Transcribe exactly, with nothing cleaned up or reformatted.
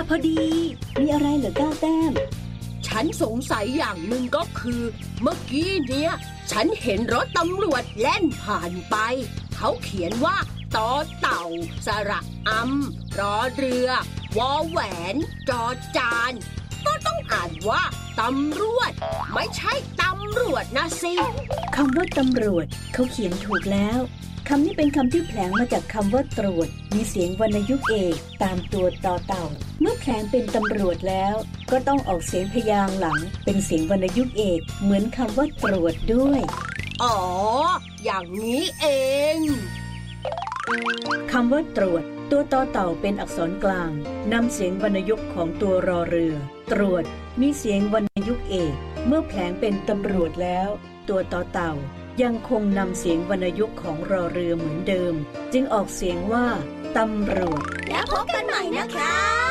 พอดีมีอะไรเหรอก้าวแต้มฉันสงสัยอย่างหนึ่งก็คือเมื่อกี้เนี่ยฉันเห็นรถตำรวจแล่นผ่านไปเขาเขียนว่าตอเต่าสระอำรอเรือวอแหวนจอจานก็ต้องอ่านว่าตำรวจไม่ใช่ตำรวจนะสิคำว่าตำรวจเขาเขียนถูกแล้วคำนี้เป็นคำที่แผลงมาจากคำว่าตรวจมีเสียงวรรณยุกต์เอกตามตัวต่อเต่าเมื่อแผลงเป็นตำรวจแล้วก็ต้องออกเสียงพยางค์หลังเป็นเสียงวรรณยุกต์เอกเหมือนคำว่าตรวจด้วยอ๋ออย่างนี้เองคำว่าตรวจตัวต่อเต่าเป็นอักษรกลางนำเสียงวรรณยุกต์ของตัวรอเรือตรวจมีเสียงวรรณยุกต์เอกเมื่อแผลงเป็นตำรวจแล้วตัวต่อเต่ายังคงนำเสียงวรรณยุกต์ของรอเรือเหมือนเดิมจึงออกเสียงว่าตำรวจแล้วพบกันใหม่นะคะ